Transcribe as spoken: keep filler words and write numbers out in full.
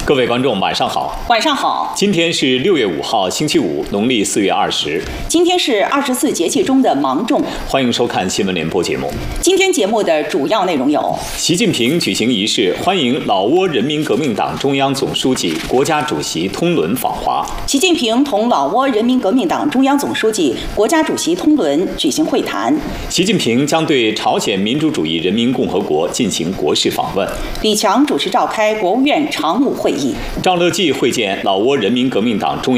各位观众，晚上好。 晚上好。 今天是六月五号，星期五，农历四月二十。 今天是二十四节气中的芒种。 欢迎收看新闻联播节目。 今天节目的主要内容有： 习近平举行仪式，欢迎老挝人民革命党中央总书记、国家主席通伦访华。 习近平同老挝人民革命党中央总书记、国家主席通伦举行会谈。 习近平将对朝鲜民主主义人民共和国进行国事访问。 李强主持召开国务院常务会议。 赵乐际会见老挝人民革命党中